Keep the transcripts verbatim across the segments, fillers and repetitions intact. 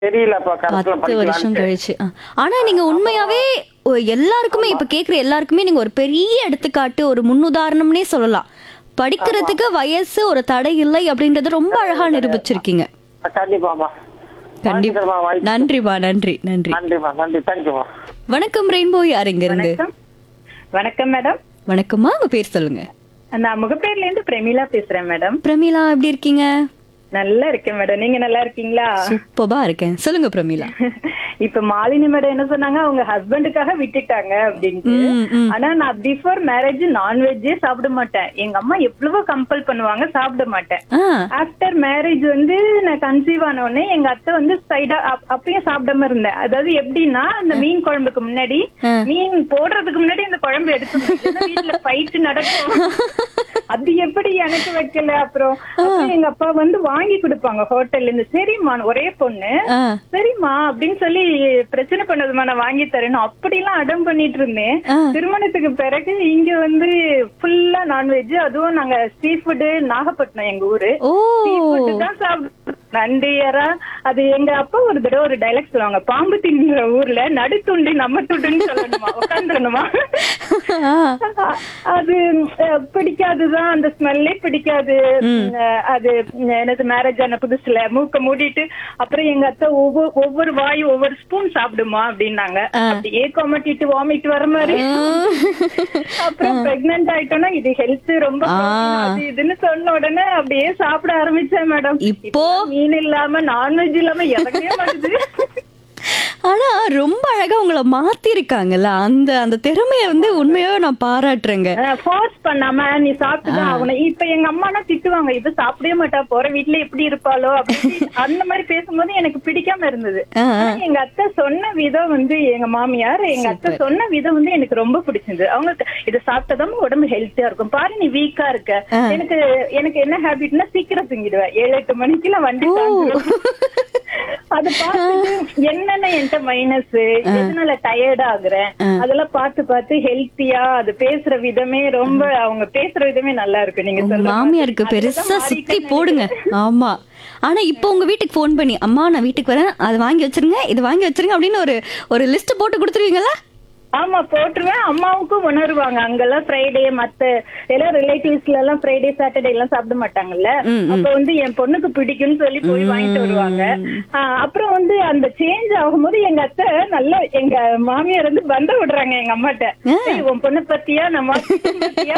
தெரியலப்பா கரெக்டா பத்து வருஷம் படிக்கலான்ட்டு. கழிச்சு. அ. ஆனா நீங்க உண்மையாவே ஒ எல்லாருக்குமே இப்ப கேக்குற எல்லாருக்குமே நீங்க ஒரு பெரிய எடுத்துக்காட்டு, ஒரு முன்னுதாரணம்னே சொல்லலாம். படிக்கிறதுக்கு வயசு ஒரு தடை இல்லை அப்படின்றத ரொம்ப அழகா நிரூபிச்சிருக்கீங்க. கண்டிப்பாமா. கண்டிப்பா. வாழ்த்துக்கள்மா, வாழ்த்து. நன்றிமா, நன்றி, நன்றி. நன்றிமா, நன்றி. தேங்க்யூமா. வணக்கம் ரெயின்போ, யார் இங்க இருந்து? வணக்கம் வணக்கம் மேடம். வணக்கம்மா, உங்க பேர் சொல்லுங்க. நான் முகப்பேர்ல இருந்து பிரமிளா பேசுறேன் மேடம். பிரமிளா எப்படி இருக்கீங்க? நல்லா இருக்கேன் மேடம். நீங்க நல்லா இருக்கீங்களா? சூப்பரா இருக்கேன். சொல்லுங்க பிரமிளா. இப்ப மாலினி மேடம் என்ன சொன்னாங்க, அவங்க ஹஸ்பண்டுக்காக விட்டுட்டாங்க அப்படின்ட்டு. ம், ம். ஆனா நான் பிஃபோர் மேரேஜ் நான்வெஜ்ஜே சாப்பிட மாட்டேன். எங்க அம்மா எவ்வளவோ கம்பல் பண்ணுவாங்க, சாப்பிட மாட்டேன். ஆ, ஆஃப்டர் மேரேஜ் வந்து நான் கன்சீவ் ஆன உடனே எங்க அத்தை வந்து சைடா அப்பயும் சாப்பிடாம இருந்தேன். அதாவது எப்படின்னா, இந்த மீன் குழம்புக்கு முன்னாடி ஆ. மீன் போடுறதுக்கு முன்னாடி அந்த குழம்பு எடுத்து வீட்டுல ஃபைட் நடக்கும். அது எப்படி எனக்கு வைக்கல. அப்புறம் அப்புறம் எங்க அப்பா வந்து வாங்கி கொடுப்பாங்க ஹோட்டல்ல இருந்து. சரிம்மா, ஒரே பொண்ணு, ஆ. சரிம்மா அப்படின்னு சொல்லி பிரச்சனை பண்ணதுமா, நான் வாங்கி தரேன் அப்படிலாம் அடம் பண்ணிட்டு இருந்தேன். ஆ. திருமணத்துக்கு பிறகு இங்க வந்து ஃபுல்லா நான்வெஜ். அதுவும் நாங்க சீ ஃபுட், நாகப்பட்டினம் எங்க ஊரு. ஓ, சீ ஃபுட் தான் சாப்பிடுவோம். நண்டியரா. அது எங்க அப்பா ஒரு தடவை ஒரு டைலாக் சொல்லுவாங்க, பாம்பு தின்ற ஊர்ல நடுத்துண்டு நம்ம துண்டுன்னு சொல்லணுமா, உட்காந்துடணுமா. ஆ. அது அஹ், பிடிக்காதுதான், அந்த ஸ்மெல்லே பிடிக்காது. அஹ், அது எனக்கு மேரேஜ் ஆன புதுசுல மூக்க மூடிட்டு அப்புறம் எங்க அத்தை ஒவ்வொரு ஒவ்வொரு வாய் ஒவ்வொரு ஸ்பூன் சாப்பிடுமா அப்படின்னாங்க. ஆ. அப்படியே கொமட்டிட்டு வாமிட் வர மாதிரி. அப்புறம் பிரெக்னன்ட் ஆயிட்டோம்னா இது ஹெல்த் ரொம்ப ஆ. protein அது இதுன்னு சொன்ன உடனே அப்படியே சாப்பிட ஆரம்பிச்சேன் மேடம். இப்போ மீன் இல்லாம நான்வெஜ் இல்லாம இறங்கவே மாட்டுது. ஆனா ரொம்ப அழகா உங்களை மாத்தி இருக்காங்கல்ல, அந்த அந்த திறமைய வந்து உண்மையாவே நான் பாராட்டுறேங்க. ஃபோர்ஸ் பண்ணாம நீ சாப்பிட்டுதான் ஆகணும். இப்ப எங்க அம்மானா திட்டுவாங்க, இது சாப்பிடவே மாட்டா, போற வீட்டுல எப்படி இருப்பாளோ அப்படின்னு அந்த மாதிரி பேசும்போது எனக்கு பிடிக்காம இருந்தது. ஆ, ஆ. ஆனா எங்க அத்தை சொன்ன விதம் வந்து, எங்க மாமியார் எங்க அத்தை சொன்ன விதம் வந்து எனக்கு ரொம்ப பிடிச்சது. அவங்க இதை சாப்பிட்டதான் உடம்பு ஹெல்த்தியா இருக்கும், பாரு நீ வீக்கா இருக்க. எனக்கு எனக்கு என்ன ஹேபிட்னா, சீக்கிரம் தூங்கிடுவேன். ஏழு எட்டு மணிக்கு எல்லாம் வண்டி தாண்டிடுவேன். அதை பார்த்துட்டு என்னென்ன என்கிட்ட மைனஸ், எதனால டயர்ட் ஆகுறேன், அதெல்லாம் பார்த்து பார்த்து ஹெல்த்தியா அது பேசுற விதமே ரொம்ப, அவங்க பேசுற விதமே நல்லா இருக்கு. நீங்க உங்க சொல்ற மாமியாருக்கு மாதிரி. பெருசா அதுதான் சுத்தி மாறிட்டேன்னு போடுங்க. ஆமா. ஆனா இப்போ உங்க வீட்டுக்கு ஃபோன் பண்ணி, அம்மா நான் வீட்டுக்கு வரேன், அது வாங்கி வச்சிருங்க, இது வாங்கி வச்சிருங்க அப்படின்னு ஒரு ஒரு லிஸ்ட் போட்டு கொடுத்துருவீங்களா? ஆமா, போட்டுருவேன். அம்மாவுக்கும் உணர்வாங்க. அங்கெல்லாம் ஃப்ரைடே மத்த எல்லாம் ரிலேட்டிவ்ஸ்ல எல்லாம் ஃப்ரைடே சாட்டர்டே எல்லாம் சாப்பிட மாட்டாங்கல்ல. அப்ப வந்து என் பொண்ணுக்கு பிடிக்கும்னு சொல்லி போய் வாங்கிட்டு வருவாங்க. ஆஹ் அப்புறம் வந்து அந்த சேஞ்ச் ஆகும்போது எங்க அத்தை நல்லா, எங்க மாமியார் வந்து பந்த விடுறாங்க எங்க அம்மாட்ட, "ஏய், உன் பொண்ணு பத்தியா, நம்ம பத்தியா?"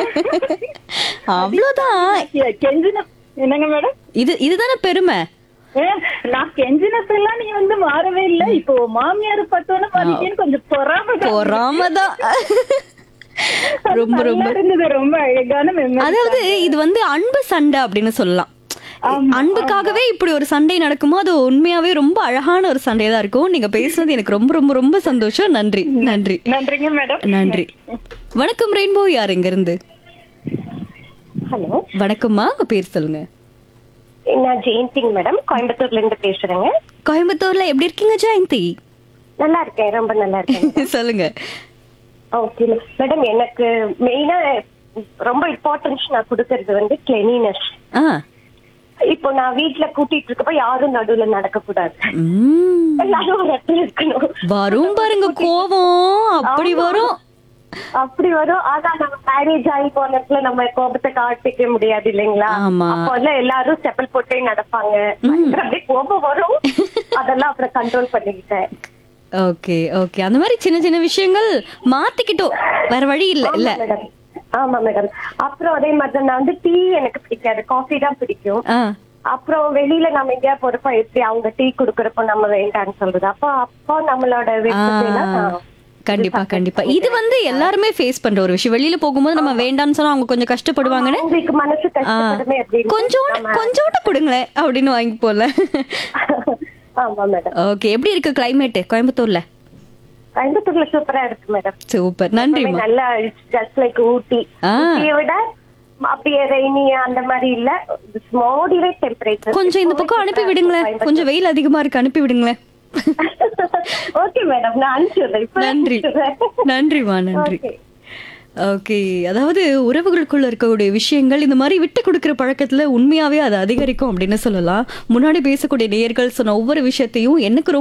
அவ்வளவுதான். கெஞ்சின என்னங்க மேடம், இது இதுதானே பெருமை. ஏன், நான் கெஞ்சினஸ் எல்லாம் நீ வந்து மாறவே இல்ல, இப்போ மாமியார் பார்த்தோன்னு மாறிட்டேன்னு கொஞ்சம் பொறாம பொறாமதான். ரொம்ப ரொம்ப இருந்தது. ரொம்ப அழகான memory. அதாவது இது வந்து அன்பு சண்டை அப்படின்னு சொல்லலாம். அன்புக்காகவே இப்படி ஒரு சண்டை நடக்குமோ, அது உண்மையாவே ரொம்ப அழகான ஒரு சண்டையா தான் இருக்கும். நீங்க பேசுனது எனக்கு ரொம்ப ரொம்ப ரொம்ப சந்தோஷம். நன்றி, நன்றி, நன்றிங்க மேடம். நன்றி. வணக்கம் ரெயின்போ, யார் இங்க இருந்து? ஹலோ, வணக்கம்மா, உங்க பேர் சொல்லுங்க. நான் ஜெயந்திங் மேடம், கோயம்புத்தூர்ல இருந்து பேசுறேங்க. கோயம்புத்தூர்ல எப்படி இருக்கீங்க ஜெயந்தி? நல்லா இருக்கேன், ரொம்ப நல்லா இருக்கேன். சொல்லுங்க. ஓகே மேடம், எனக்கு மெயினா ரொம்ப இம்பார்ட்டன்ஸ் நான் கொடுக்கறது வந்து கிளீனினஸ். ஆ. இப்போ நான் வீட்டுல கூட்டிட்டு இருக்கப்ப யாரும் நடுவுல நடக்க கூடாது, ம். எல்லாரும் ஒரு இடத்துல இருக்கணும். வரும் பாருங்க கோவம், அப்படி வரும். அப்படி வரும். ஆனா நம்ம மேரேஜ் ஆகி போனதுல நம்ம கோபத்தை காட்டிக்க முடியாது இல்லைங்களா? ஆமா. அப்போ எல்லாம் எல்லாரும் செப்பல் போட்டே நடப்பாங்க, அப்படியே கோபம் வரும். அதெல்லாம் அப்புறம் கண்ட்ரோல் பண்ணிக்கிட்டேன். Okay, okay. அந்த மாதிரி சின்ன சின்ன விஷயங்கள் மாத்திக்கிட்டோம், வேற வழி இல்ல இல்ல. மேடம், ஆமா மேடம். அப்புறம் அதே மாதிரி நான் வந்து டீ எனக்கு பிடிக்காது, காஃபி தான் பிடிக்கும். ஆ. அப்புறம் வெளியில நம்ம எங்கேயா போறப்ப எப்படி அவங்க டீ குடுக்கறப்ப நம்ம வேண்டான்னு சொல்றது, அப்போ அப்போ நம்மளோட விருப்பத்தை எல்லாம் நான் கண்டிப்பா கண்டிப்பா. இது வந்து எல்லாருமே ஃபேஸ் பண்ற ஒரு விஷயம். வெளியில போகும்போது நம்ம வேண்டாம்னு சொன்னா அவங்க கொஞ்சம் கஷ்டப்படுவாங்கன்னு, உங்களுக்கு மனசு கஷ்டப்படுமே அப்படின்னு கொஞ்சோண்டு கொஞ்சோண்டு கொடுங்களேன் அப்படின்னு வாங்கி போல. ஆமா மேடம். ஓகே. எப்படி இருக்கு கிளைமேட் கோயம்புத்தூர்ல? கோயம்புத்தூர்ல சூப்பரா இருக்கு மேடம். சூப்பர், நன்றி. நல்லா ஜஸ்ட் லைக் ஊட்டி. ஊட்டியை விட அப்படியே ரெய்னி அந்த மாதிரி இல்ல, மாடரேட் டெம்பரேச்சர். கொஞ்சம் இந்த பக்கம் அனுப்பி விடுங்களேன், கொஞ்சம் வெயில் அதிகமா இருக்கு, அனுப்பி விடுங்களேன். ஓகே மேடம், நான் அனுப்பிச்சுடுறேன். நன்றி, நன்றிமா, நன்றி. ஓகே. அதாவது உறவுகளுக்குள்ள இருக்கக்கூடிய விஷயங்கள் இந்த மாதிரி விட்டு கொடுக்கிற பழக்கத்துல உண்மையாவே அது அதிகரிக்கும் அப்படின்னு சொல்லலாம். முன்னாடி பேசக்கூடிய நேயர்கள் சொன்ன ஒவ்வொரு விஷயத்தையும் எனக்கு ரொம்ப